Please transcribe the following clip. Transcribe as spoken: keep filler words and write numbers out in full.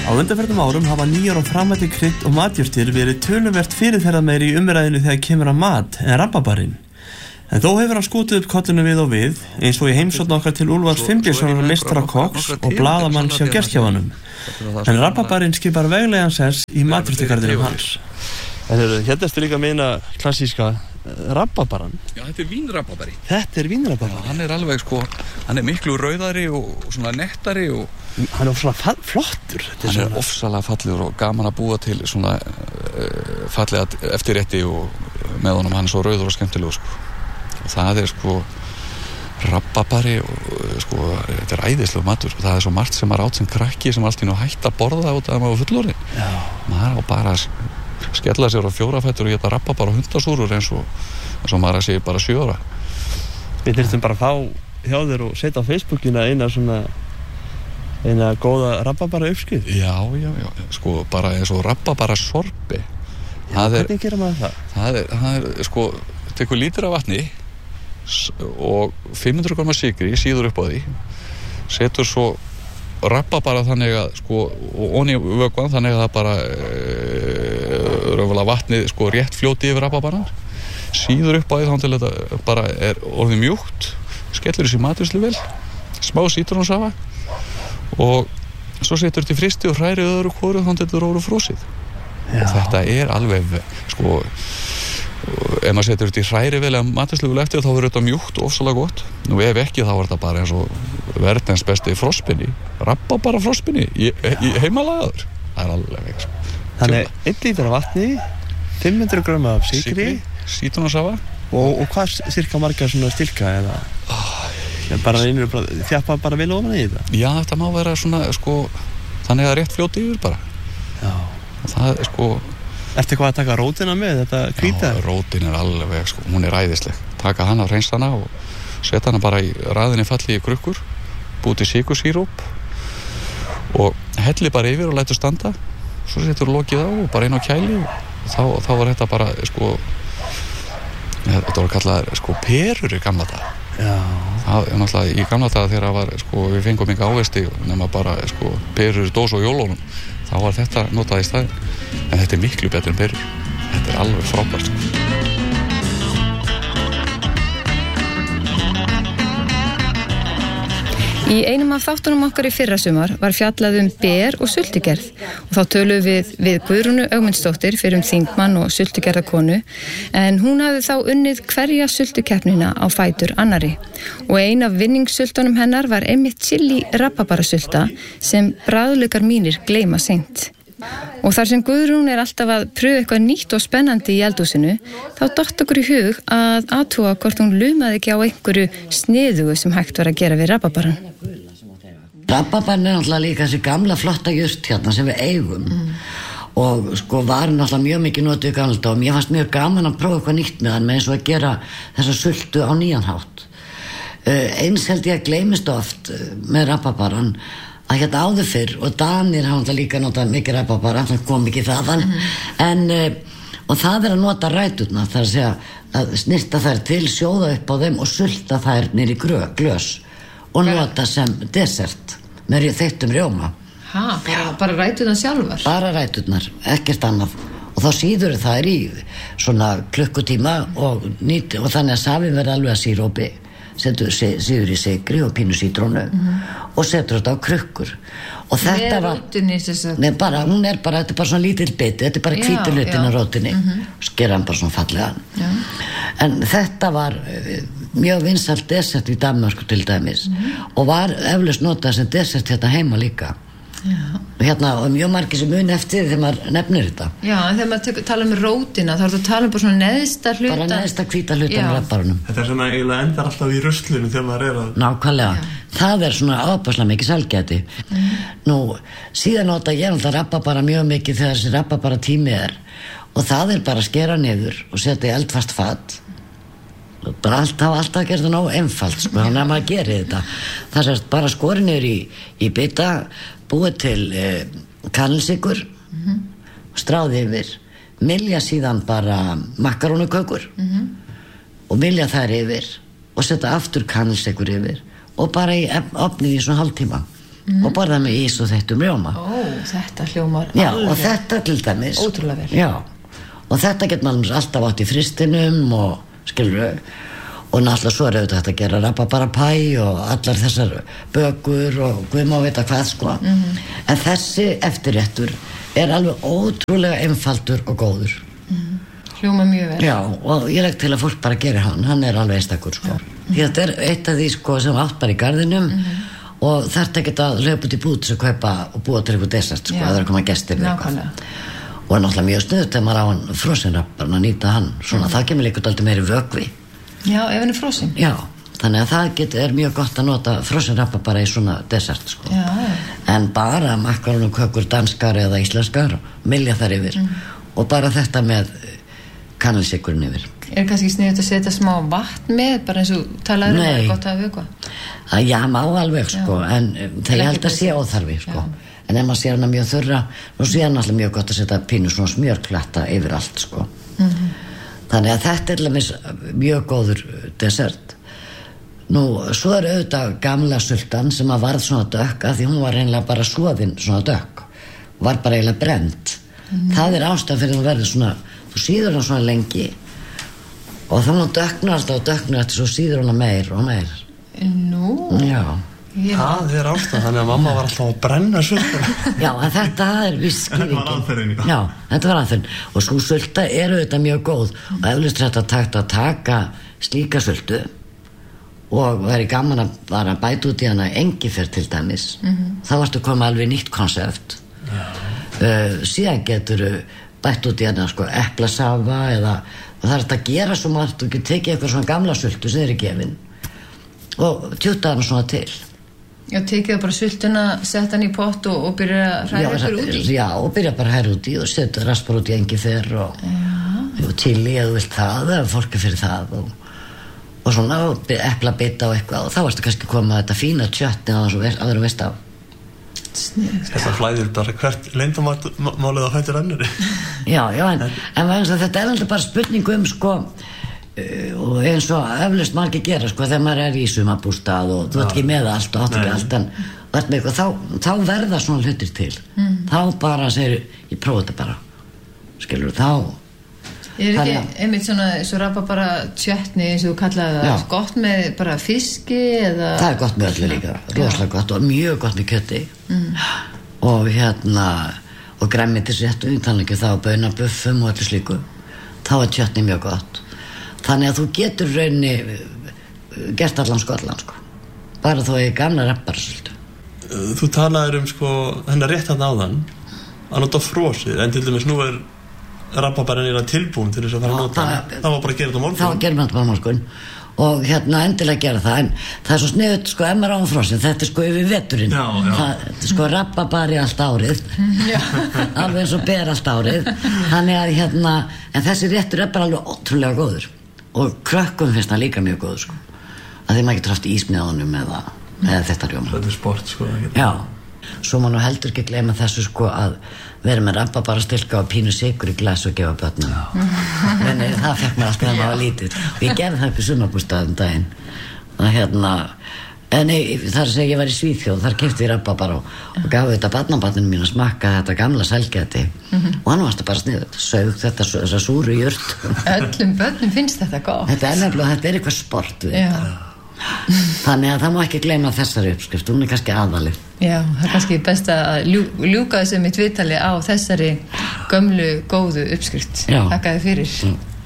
Á undanförnum árum hafa nýjar og framandi krydd og matjurtir verið töluvert fyrirferðarmeiri í umræðinu þegar kemur að mat en rabarbarinn. En þó hefur hann skotið upp kollinu við og við, eins og í heimsókn okkar til Úlfars Finnbjörnssonar meistara kokks og blaðamanns hjá Gestgjafanum. En rabarbarinn skipar veglegan sess í matjurtigarðinum hans. En hérna ertu líka að meina klassíska rabarbarann. Já, þetta er vínrabarbari. Þetta er vínrabarbari. Hann er alveg sko, hann er miklu rauðari og svona nettari og hann er ofsalega flottur. Hann er ofsalega fallegur og gaman að búa til svona uh, fallega eftirrétti og með honum hann er svo rauður og skemmtilegur sko. Og það er sko rabarbari og sko þetta er æðislegur matur og það er svo margt sem maður átt sem krakki sem allt í nú hætt að borða út að maður var fullorðinn. Já. Maður á bara að skella sér á fjórafættur og geta rabarbar og hundasúrur eins og, eins og maður að segja bara sjö ára. Við þurftum bara að fá hjá þér og setja á Facebookina eina svona eina góða rabarbara uppskrift. Já, já, já, sko bara eins og rabarbara sorpi. Já, hvernig gerir maður það? Það er, það er sko, tekur lítur af vatni og fimm hundruð gramma sykri síður upp á því, setur svo rabarbara þannig að sko, og onni vökvann þannig að það bara e, raunverulega vatnið sko rétt fljóti yfir rabarbaran, síður upp á því þannig til þetta bara er orðið mjúkt, skellur þessi matrislu vel, smá sítrónusafa og svo setur þetta í fristi og hrærið öðru hvoru þannig til þetta er orðið frósið. Já. Og þetta er alveg sko ef maður setur þetta í hræri vel að matrislu vel eftir þá verður þetta mjúkt og ofsalega gott. Nú ef ekki þá er þetta bara eins og verðins besti frostpinni, rabarbara frostpinni í, í heimalagaður. Það er alveg ekki sko. Þannig einn lítur af vatni, fimm hundruð gramma af sykri, sítrónusafa og, og hvað cirka margar svona stilka eða oh, bara einur þjappa bara vel ofan í þetta? Já, þetta má vera svona sko þannig að rétt fljóti yfir bara. Já. Og það er sko Ertu eitthvað að taka rótina með þetta hvíta? Já, rótin er alveg, sko, hún er æðisleg. Taka hana, hreinsa hana og setja hana bara í raðinni falli í krukkur, búið til sykursíróp og helli bara yfir og lætur standa. Svo setur lokið á og bara inn á kæli og þá, þá var þetta bara, sko, þetta voru kallað, sko, perur í gamla daga. Já. Það er náttúrulega í gamla daga þegar var, sko, við fengum ekki ávexti nema bara, sko, perur í dós og jólunum. Þá var þetta notað í staðinn. En þetta er miklu betur en perur. Þetta er alveg frábært. Í einum af þáttunum okkar í fyrrasumar var fjallað um ber og sultugerð og þá töluðum við við Guðrúnu Ögmundsdóttir fyrir um þingmann og sultugerðarkonu en hún hafði þá unnið hverja sultukeppnina á fætur annari og ein af vinningssultunum hennar var einmitt chili rabarbarasulta sem bragðlaukar mínir gleyma seint. Og þar sem Guðrún er alltaf að pröfa eitthvað nýtt og spennandi í eldhúsinu, þá dott okkur í hug að athuga hvort hún lumaði ekki á einhverju sniðugu sem hægt var að gera við rabarbaran. Rabarbaran er náttúrulega líka þessi gamla flotta jurt hérna sem við eigum mm. og sko var náttúrulega mjög mikið notuð í gamla dag og mér fannst mjög gaman að prófa eitthvað nýtt með hann með eins og að gera þessa sultu á nýjan hátt. Uh, eins held ég að gleymist oft með rabarbaran að hérna áður fyrr og Danir hafa náttúrulega líka notað mikið rabarbara, það kom ekki þaðan mm. en uh, og það er að nota ræturnar, það er að segja að snirta þær til, sjóða upp á þeim og sulta þær niður í grö, glös og nota sem dessert með þeittum rjóma. Ha, bara, bara ræturnar sjálfar? Bara ræturnar, ekkert annað og þá síður þær í svona klukkutíma og, nýt, og þannig að safin verði alveg að sírópi setur síður í sykri og pínu sítrónu mm-hmm. og setur þetta á krukkur og þetta var rótinni, nei, bara, hún er bara, þetta er bara svona lítill biti þetta er bara hvíti hlutin á rótinni mm-hmm. skera hann bara svona fallega já. En þetta var mjög vinsælt dessert í Danmörku til dæmis mm-hmm. og var eflaust notað sem dessert hérna heima líka já. Og hérna og mjög margir sem mun eftir þegar maður nefnir þetta já, en þegar maður tala um rótina þá er það að tala um bara svona neðsta hluta bara neðsta hvíta hlutan á rabbarunum þetta er svona eiginlega endar alltaf í ruslinu þegar maður er að nákvæmlega, já. Það er svona ábærslega mikið sælgæti mm. Nú, síðan nota ég náttúrulega rabarbara mjög mikið þegar þessi rabarbara tími er og það er bara að skera niður og setja í eldfast fat bara alltaf, alltaf að gera þetta nóg einfalt sko, þannig að maður gerir þetta það sést bara skori niður í, í bita búið til eh, kanilsykur mm-hmm. stráði yfir mylja síðan bara makarónukökur mm-hmm. og mylja þær yfir og setja aftur kanilsykur yfir og bara í ofnið í svona hálftíma mm. og borða með ís og þeittum rjóma. Ó, þetta hljómar Já, alveg. Og þetta til dæmis. Ótrúlega vel. Já, og þetta getur maður alltaf átt í fristinum og skilur og náttúrulega svo er auðvitað hægt að gera rabarbarapæ og allar þessar bökur og guð má vita hvað sko. Mm-hmm. En þessi eftirréttur er alveg ótrúlega einfaldur og góður. Mm-hmm. Hljóma mjög vel. Já, og ég legg til að fólk bara geri hann, hann er alveg einstakur sko. Mm-hmm. Því þetta er eitt af því sko sem átt bara í garðinum mm-hmm. og þarf ekki að hlaupa út í bút sem kaupa og búa til eitthvað desert sko, að það er að koma gestir við eitthvað. Og er náttúrulega mjög snuðt þegar maður á hann frosinrapparn að nýta hann, svona mm-hmm. það kemur líka dálítið meiri vökvi. Já, ef hann er frosin. Já, þannig að það get, er mjög gott að nota frosinrappa bara í svona desert sko. Já. En bara makarónukökur danskar eða íslenskar, milja þar yfir mm. og bara þetta með kanilsykurinn yfir. Er kannski sniðugt að setja smá vatn með, bara eins og talaður um að gott að vökva? Já, má alveg sko, já. En það ég held að sé óþarfi sko. Já. En ef maður sér hana mjög þurra, þá sé hann alltaf mjög gott að setja pínu svona smjörkletta yfir allt sko. Mm-hmm. Þannig að þetta er mjög góður desert. Nú, svo er auðvitað gamla sultan sem að varð svona dökk af því hún var einlega bara soðin svona dökk. Var bara eiginlega brend. Mm. Það er ástæð fyrir að hún verður svona, þú síður hann svona lengi og þá hún dökknar alltaf og dökknar eftir svo síður hann meir og meir. Nú? Já. Já. Það er ástæð, þannig að mamma var alltaf að brenna sulta. Já, en þetta er viss skýringin. Þetta var aðferðin. Já, þetta var aðferðin. Og svo sulta er auðvitað mjög góð og eflust þetta takt að taka slíka sultu og það er gaman að bara bæta út í hana engifer til dæmis. Mm-hmm. Þá varstu komið alveg nýtt konsept. Uh, síðan getur bæta út í hana sko eplasafa eða það er þetta að gera svo margt og getur tekið eitthvað svona gamla sultu sem er í gefin og tjúta hana svona til. Já, tekið bara sultuna, sett hann í pott og, og byrja að hræra ykkur út í? Já, og byrja bara að hræra út í og setja raspar út í engifer og, og chili eða þú vilt það, eða fólk er fyrir það og, og svona, og eplabita og eitthvað og þá varstu kannski komið að þetta fína tjöttin að það veru veist af. Sniðugt. Þetta flæðir bara hvert leyndamálið á hættir annari. Já, já, en, en þetta er alltaf bara spurning um sko og eins og eflaust margir gera sko þegar maður er í sumarbústað og þú ert ekki með allt og átt ekki allt en með eitthvað, þá, þá verða svona hlutir til mm. þá bara segir ég prófa þetta bara skilur þá er ekki einmitt svona svo rappa bara tjötni eins og þú kallaði það gott með bara fiski eða það er gott með öllu líka, rosalega gott og mjög gott með kjöti mm. og hérna og grænmetisréttu þannig að það á baunabuffum og öllu slíku þá er tjötni mjög gott. Þannig að þú getur raunni gert allan Skotland sko. Bara þó í gamla rapparsultu. Þú talaðir um sko hennar rétt þarna áðan að nota frosið en til dæmis nú er rabarbarinn er tilbúin til þess að fara að nota það, það var bara að gera þetta á morgun. Það var að gera þetta á morgun og hérna endilega gera það en það er svo sniðut sko ef maður á frosið þetta er sko yfir veturinn. Já, já. Það er sko rabarbari allt árið. Alveg eins og ber allt árið. Þannig að hérna en þessi réttur er bara alveg ótrúlega góður. Og krökkum finnst það líka mjög góð sko. Að því maður getur haft ís með honum eða, eða þetta rjóma. Þetta er sport sko. Já. Svo má nú heldur ekki gleyma þessu sko að vera með rabarbara-stilka og pínu sykur í glas og gefa börnum. En það fekk mér alltaf þegar maður var lítill. Og ég gerði það upp í sumarbústaðum daginn. Og hérna en ég, þar að segja ég var í Svíþjóð þar keypti ég rabarbara og, og gaf þetta barnabarninu mín að smakka þetta gamla sælgæti mm-hmm. og hann var alltaf bara sniðugt sög þetta þessa súru jurt öllum börnum finnst þetta gott þetta er nefnilega, þetta er eitthvað sport við þetta þannig að það má ekki gleyma þessari uppskrift hún er kannski aðalið já, það er kannski best að ljú, ljúka þessu mitt viðtali á þessari gömlu góðu uppskrift þakka þið fyrir.